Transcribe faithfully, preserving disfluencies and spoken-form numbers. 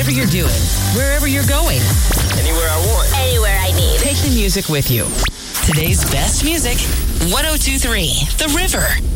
Whatever you're doing, wherever you're going. Anywhere I want. Anywhere I need. Take the music with you. Today's best music, one oh two point three The River.